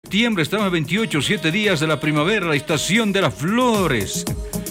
septiembre. Estamos a 28, 7 días de la primavera, la estación de las flores.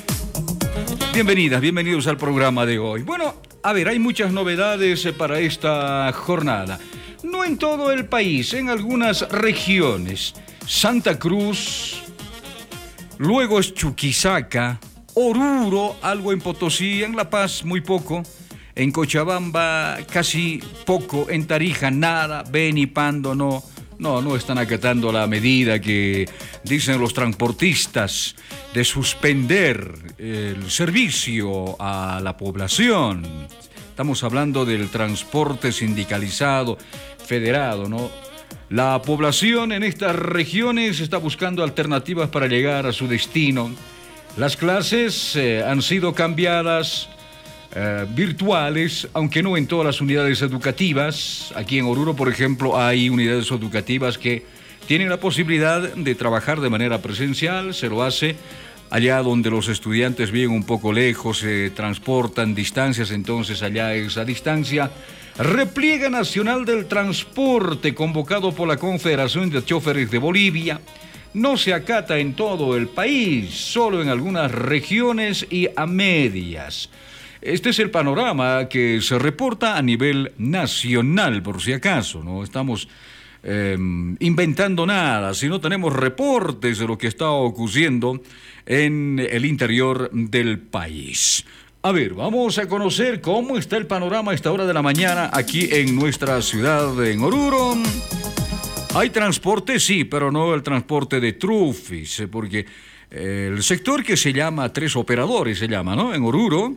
Bienvenidos al programa de hoy. Bueno, a ver, hay muchas novedades para esta jornada. No en todo el país, en algunas regiones. Santa Cruz, luego es Chuquisaca, Oruro, algo en Potosí, en La Paz muy poco, en Cochabamba casi poco, en Tarija nada, Beni, Pando no están acatando la medida que dicen los transportistas de suspender el servicio a la población. Estamos hablando del transporte sindicalizado, federado, ¿no? La población en estas regiones está buscando alternativas para llegar a su destino. Las clases han sido cambiadas, virtuales, aunque no en todas las unidades educativas. Aquí en Oruro, por ejemplo, hay unidades educativas que tienen la posibilidad de trabajar de manera presencial. Se lo hace allá donde los estudiantes viven un poco lejos, se transportan distancias, entonces allá esa distancia. Repliegue nacional del transporte convocado por la Confederación de Choferes de Bolivia no se acata en todo el país, solo en algunas regiones y a medias. Este es el panorama que se reporta a nivel nacional, por si acaso. No estamos inventando nada, sino tenemos reportes de lo que está ocurriendo en el interior del país. A ver, vamos a conocer cómo está el panorama a esta hora de la mañana aquí en nuestra ciudad, en Oruro. Hay transporte, sí, pero no el transporte de trufis, porque el sector que se llama Tres Operadores, se llama, ¿no? En Oruro,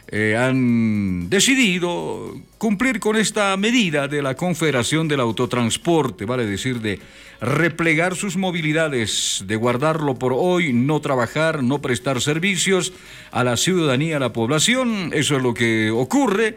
han decidido cumplir con esta medida de la Confederación del Autotransporte, vale decir, de replegar sus movilidades, de guardarlo por hoy, no trabajar, no prestar servicios a la ciudadanía, a la población. Eso es lo que ocurre.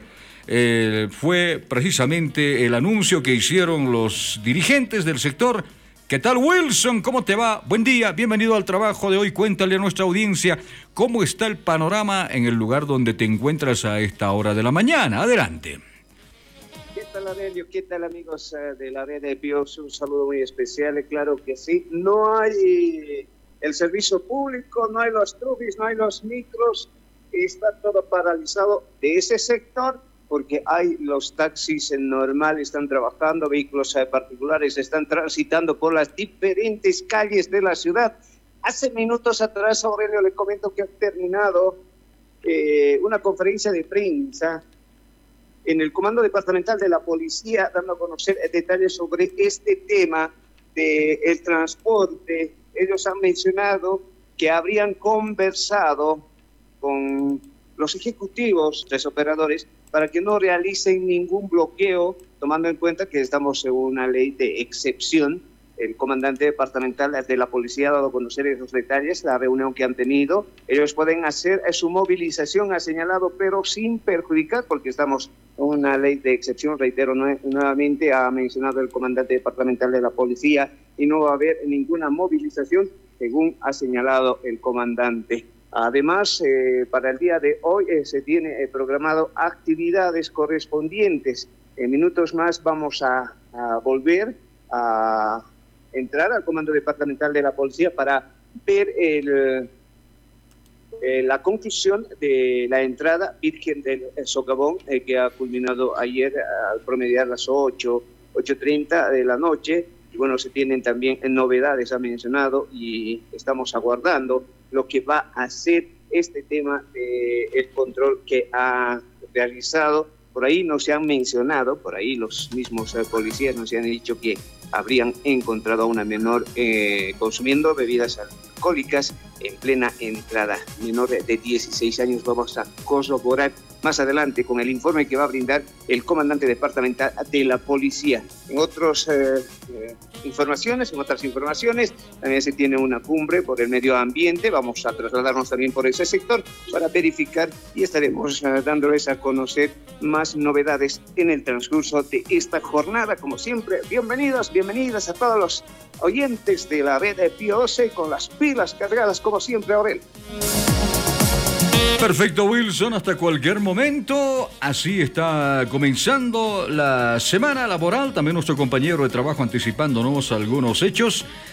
Fue precisamente el anuncio que hicieron los dirigentes del sector. ¿Qué tal, Wilson? ¿Cómo te va? Buen día, bienvenido al trabajo de hoy. Cuéntale a nuestra audiencia cómo está el panorama en el lugar donde te encuentras a esta hora de la mañana. Adelante. ¿Qué tal, Aurelio? ¿Qué tal, amigos de la red de BIOS? Un saludo muy especial. Claro que sí. No hay el servicio público, no hay los trufis, no hay los micros. Está todo paralizado de ese sector, porque hay los taxis en normal, están trabajando, vehículos particulares están transitando por las diferentes calles de la ciudad. Hace minutos atrás, Aurelio, le comento que ha terminado una conferencia de prensa en el Comando Departamental de la Policía, dando a conocer detalles sobre este tema del transporte. Ellos han mencionado que habrían conversado con los ejecutivos, tres operadores, para que no realicen ningún bloqueo, tomando en cuenta que estamos en una ley de excepción. El comandante departamental de la policía ha dado a conocer esos detalles, la reunión que han tenido. Ellos pueden hacer su movilización, ha señalado, pero sin perjudicar, porque estamos en una ley de excepción, reitero, nuevamente ha mencionado el comandante departamental de la policía, y no va a haber ninguna movilización, según ha señalado el comandante. Además, para el día de hoy se tiene programado actividades correspondientes. En minutos más vamos a volver a entrar al Comando Departamental de la Policía para ver la conclusión de la entrada Virgen del Socavón, que ha culminado ayer al promediar las 8:30 de la noche. Y bueno, se tienen también novedades, ha mencionado, y estamos aguardando lo que va a ser este tema del control que ha realizado. Por ahí no se han mencionado, por ahí los mismos policías nos han dicho que habrían encontrado a una menor consumiendo bebidas alcohólicas en plena entrada. Menor de 16 años. Vamos a corroborar más adelante con el informe que va a brindar el comandante departamental de la policía. En otras informaciones, también se tiene una cumbre por el medio ambiente. Vamos a trasladarnos también por ese sector para verificar, y estaremos dándoles a conocer más novedades en el transcurso de esta jornada. Como siempre, bienvenidas a todos los oyentes de la red de BIOS, con las pilas cargadas como siempre, Aurel. Perfecto, Wilson, hasta cualquier momento. Así está comenzando la semana laboral. También nuestro compañero de trabajo anticipándonos algunos hechos.